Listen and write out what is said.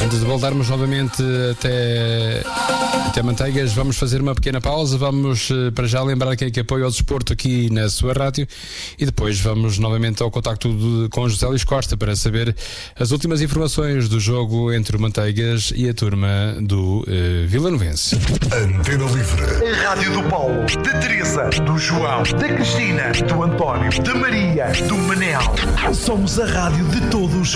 Antes de voltarmos novamente até Manteigas, vamos fazer uma pequena pausa. Vamos para já lembrar quem é que apoia o desporto aqui na sua rádio e depois vamos novamente ao contacto com José Luís Costa para saber as últimas informações do jogo entre o Manteigas e a turma do Vilanovense. Antena Livre. A Rádio do Paulo, da Teresa, do João, da Cristina, do António, da Maria, do Manel. Somos a rádio de todos